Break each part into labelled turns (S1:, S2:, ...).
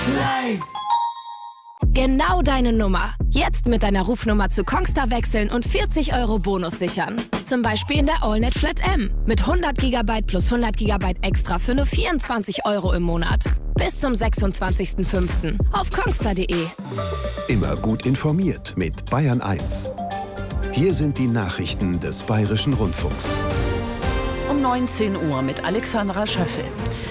S1: Live!
S2: Genau deine Nummer. Jetzt mit deiner Rufnummer zu Kongstar wechseln und 40 € Bonus sichern. Zum Beispiel in der AllNet Flat M. Mit 100 GB plus 100 GB extra für nur 24 € im Monat. Bis zum 26.05. auf kongstar.de.
S3: Immer gut informiert mit Bayern 1. Hier sind die Nachrichten des Bayerischen Rundfunks.
S4: Um 19 Uhr mit Alexandra Schöffel.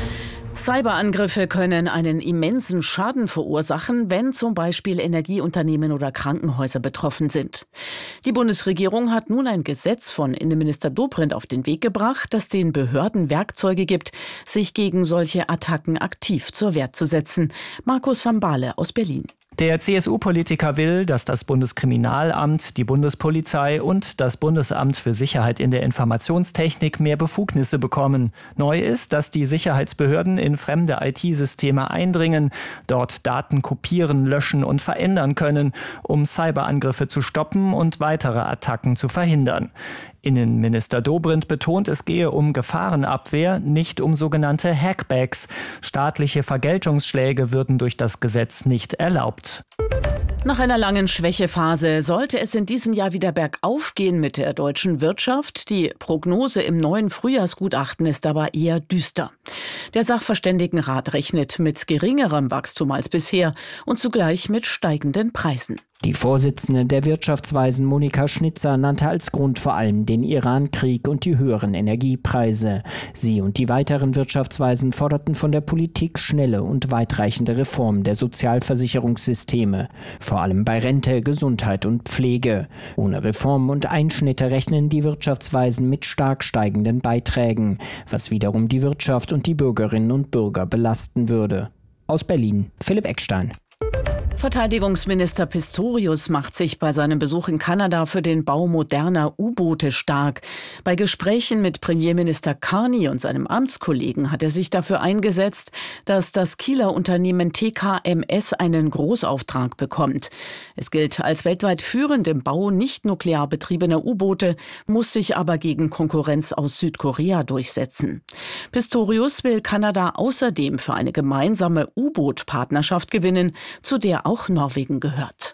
S4: Cyberangriffe können einen immensen Schaden verursachen, wenn zum Beispiel Energieunternehmen oder Krankenhäuser betroffen sind. Die Bundesregierung hat nun ein Gesetz von Innenminister Dobrindt auf den Weg gebracht, das den Behörden Werkzeuge gibt, sich gegen solche Attacken aktiv zur Wehr zu setzen. Markus Sambale aus Berlin.
S5: Der CSU-Politiker will, dass das Bundeskriminalamt, die Bundespolizei und das Bundesamt für Sicherheit in der Informationstechnik mehr Befugnisse bekommen. Neu ist, dass die Sicherheitsbehörden in fremde IT-Systeme eindringen, dort Daten kopieren, löschen und verändern können, um Cyberangriffe zu stoppen und weitere Attacken zu verhindern. Innenminister Dobrindt betont, es gehe um Gefahrenabwehr, nicht um sogenannte Hackbacks. Staatliche Vergeltungsschläge würden durch das Gesetz nicht erlaubt.
S4: Nach einer langen Schwächephase sollte es in diesem Jahr wieder bergauf gehen mit der deutschen Wirtschaft. Die Prognose im neuen Frühjahrsgutachten ist aber eher düster. Der Sachverständigenrat rechnet mit geringerem Wachstum als bisher und zugleich mit steigenden Preisen.
S6: Die Vorsitzende der Wirtschaftsweisen Monika Schnitzer nannte als Grund vor allem den Iran-Krieg und die höheren Energiepreise. Sie und die weiteren Wirtschaftsweisen forderten von der Politik schnelle und weitreichende Reformen der Sozialversicherungssysteme, vor allem bei Rente, Gesundheit und Pflege. Ohne Reformen und Einschnitte rechnen die Wirtschaftsweisen mit stark steigenden Beiträgen, was wiederum die Wirtschaft und die Bürgerinnen und Bürger belasten würde. Aus Berlin, Philipp Eckstein.
S4: Verteidigungsminister Pistorius macht sich bei seinem Besuch in Kanada für den Bau moderner U-Boote stark. Bei Gesprächen mit Premierminister Carney und seinem Amtskollegen hat er sich dafür eingesetzt, dass das Kieler Unternehmen TKMS einen Großauftrag bekommt. Es gilt als weltweit führend im Bau nicht nuklear betriebener U-Boote, muss sich aber gegen Konkurrenz aus Südkorea durchsetzen. Pistorius will Kanada außerdem für eine gemeinsame U-Boot-Partnerschaft gewinnen, zu der auch Norwegen gehört.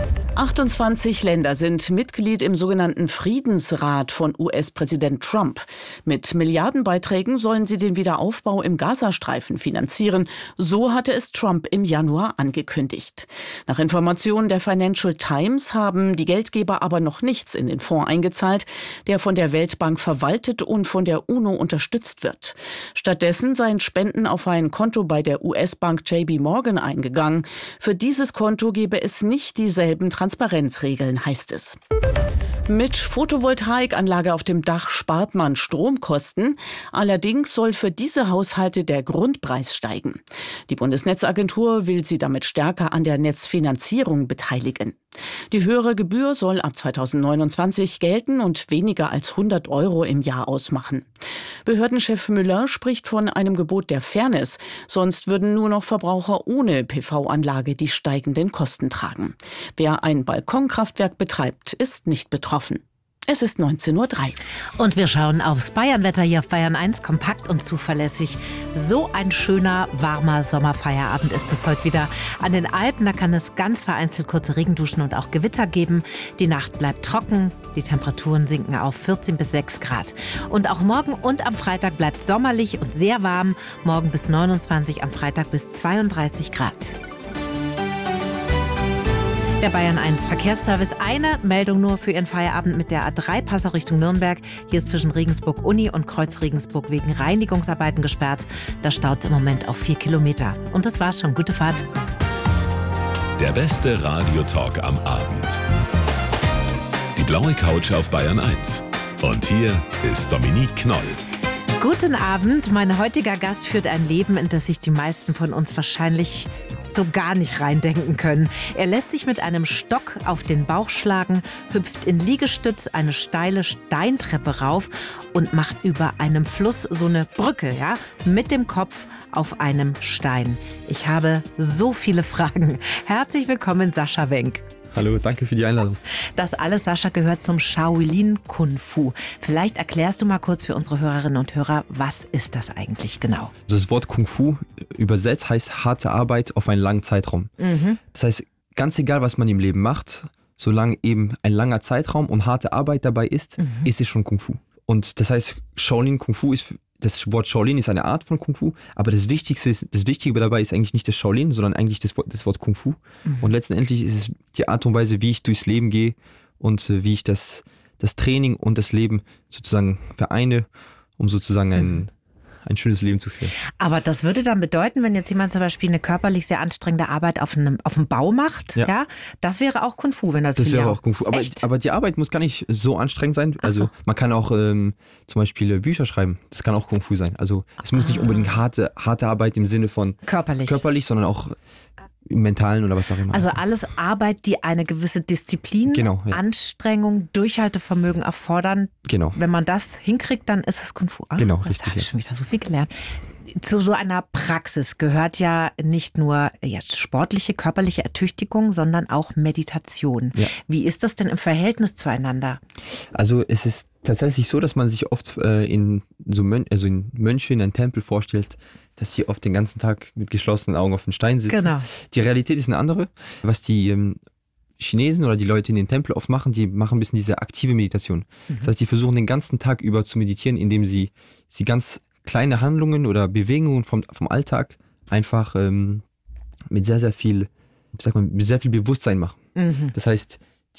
S4: 28 Länder sind Mitglied im sogenannten Friedensrat von US-Präsident Trump. Mit Milliardenbeiträgen sollen sie den Wiederaufbau im Gazastreifen finanzieren. So hatte es Trump im Januar angekündigt. Nach Informationen der Financial Times haben die Geldgeber aber noch nichts in den Fonds eingezahlt, der von der Weltbank verwaltet und von der UNO unterstützt wird. Stattdessen seien Spenden auf ein Konto bei der US-Bank JP Morgan eingegangen. Für dieses Konto gebe es nicht dieselben Transparenzregeln, heißt es. Mit Photovoltaikanlage auf dem Dach spart man Stromkosten. Allerdings soll für diese Haushalte der Grundpreis steigen. Die Bundesnetzagentur will sie damit stärker an der Netzfinanzierung beteiligen. Die höhere Gebühr soll ab 2029 gelten und weniger als 100 € im Jahr ausmachen. Behördenchef Müller spricht von einem Gebot der Fairness. Sonst würden nur noch Verbraucher ohne PV-Anlage die steigenden Kosten tragen. Wer ein Balkonkraftwerk betreibt, ist nicht betroffen. Es ist 19:03 Uhr.
S7: Und wir schauen aufs Bayernwetter hier auf Bayern 1, kompakt und zuverlässig. So ein schöner, warmer Sommerfeierabend ist es heute wieder. An den Alpen, da kann es ganz vereinzelt kurze Regenduschen und auch Gewitter geben. Die Nacht bleibt trocken, die Temperaturen sinken auf 14 bis 6 Grad. Und auch morgen und am Freitag bleibt sommerlich und sehr warm. Morgen bis 29, am Freitag bis 32 Grad. Der Bayern 1 Verkehrsservice. Eine Meldung nur für Ihren Feierabend mit der A3 Passau Richtung Nürnberg. Hier ist zwischen Regensburg Uni und Kreuz Regensburg wegen Reinigungsarbeiten gesperrt. Da staut es im Moment auf 4 Kilometer. Und das war's schon. Gute Fahrt.
S8: Der beste Radiotalk am Abend. Die blaue Couch auf Bayern 1. Und hier ist Dominique Knoll.
S7: Guten Abend. Mein heutiger Gast führt ein Leben, in das sich die meisten von uns wahrscheinlich so gar nicht reindenken können. Er lässt sich mit einem Stock auf den Bauch schlagen, hüpft in Liegestütz eine steile Steintreppe rauf und macht über einem Fluss so eine Brücke, ja, mit dem Kopf auf einem Stein. Ich habe so viele Fragen. Herzlich willkommen, Sascha Wenk.
S1: Hallo, danke für die Einladung.
S7: Das alles, Sascha, gehört zum Shaolin Kung Fu. Vielleicht erklärst du mal kurz für unsere Hörerinnen und Hörer, was ist das eigentlich genau?
S1: Das Wort Kung Fu übersetzt heißt harte Arbeit auf einen langen Zeitraum. Das heißt, ganz egal, was man im Leben macht, solange eben ein langer Zeitraum und harte Arbeit dabei ist, ist es schon Kung Fu. Und das heißt, Shaolin Kung Fu ist, das Wort Shaolin ist eine Art von Kung Fu, aber das Wichtige dabei ist eigentlich nicht das Shaolin, sondern eigentlich das Wort Kung Fu. Und letztendlich ist es die Art und Weise, wie ich durchs Leben gehe und wie ich das Training und das Leben sozusagen vereine, um sozusagen ein schönes Leben zu führen.
S7: Aber das würde dann bedeuten, wenn jetzt jemand zum Beispiel eine körperlich sehr anstrengende Arbeit auf dem Bau macht, ja, das wäre auch Kung Fu, wenn das
S1: wäre auch Kung Fu. Aber die Arbeit muss gar nicht so anstrengend sein. Also man kann auch zum Beispiel Bücher schreiben. Das kann auch Kung Fu sein. Also es muss nicht unbedingt harte Arbeit im Sinne von körperlich, sondern auch im Mentalen oder was auch immer.
S7: Also alles Arbeit, die eine gewisse Disziplin, Anstrengung, Durchhaltevermögen erfordern.
S1: Genau.
S7: Wenn man das hinkriegt, dann ist es Kung Fu.
S1: Genau,
S7: richtig.
S1: Ich
S7: habe schon wieder so viel gelernt. Zu so einer Praxis gehört ja nicht nur sportliche, körperliche Ertüchtigung, sondern auch Meditation. Ja. Wie ist das denn im Verhältnis zueinander?
S1: Also es ist tatsächlich so, dass man sich oft in Mönche in einem Tempel vorstellt, dass sie oft den ganzen Tag mit geschlossenen Augen auf dem Stein sitzen.
S7: Genau.
S1: Die Realität ist eine andere. Was die Chinesen oder die Leute in den Tempeln oft machen, die machen ein bisschen diese aktive Meditation. Das heißt, die versuchen den ganzen Tag über zu meditieren, indem sie ganz kleine Handlungen oder Bewegungen vom Alltag einfach mit sehr viel Bewusstsein machen. Das heißt,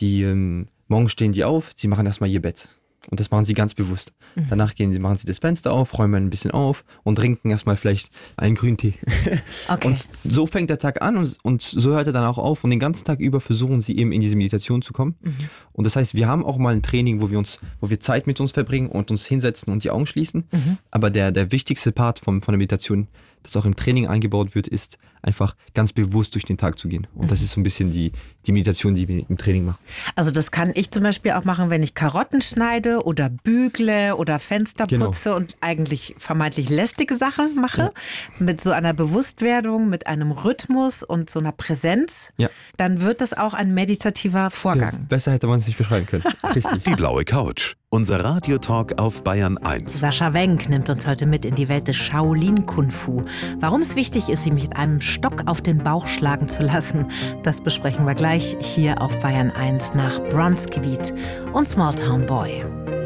S1: morgens stehen die auf, sie machen erstmal ihr Bett. Und das machen sie ganz bewusst. Danach machen sie das Fenster auf, räumen ein bisschen auf und trinken erstmal vielleicht einen Grüntee. Okay. Und so fängt der Tag an und so hört er dann auch auf. Und den ganzen Tag über versuchen sie eben in diese Meditation zu kommen. Und das heißt, wir haben auch mal ein Training, wo wir Zeit mit uns verbringen und uns hinsetzen und die Augen schließen. Aber der wichtigste Part von der Meditation, das auch im Training eingebaut wird, ist einfach ganz bewusst durch den Tag zu gehen. Und das ist so ein bisschen die Meditation, die wir im Training machen.
S7: Also das kann ich zum Beispiel auch machen, wenn ich Karotten schneide oder bügle oder Fenster putze und eigentlich vermeintlich lästige Sachen mache. Ja. Mit so einer Bewusstwerdung, mit einem Rhythmus und so einer Präsenz. Ja. Dann wird das auch ein meditativer Vorgang.
S1: Ja, besser hätte man es nicht beschreiben können. Richtig.
S8: Die blaue Couch. Unser Radiotalk auf Bayern 1.
S7: Sascha Wenk nimmt uns heute mit in die Welt des Shaolin Kung Fu. Warum es wichtig ist, sich mit einem Stock auf den Bauch schlagen zu lassen, das besprechen wir gleich hier auf Bayern 1 nach Bronzegebiet und Small Town Boy.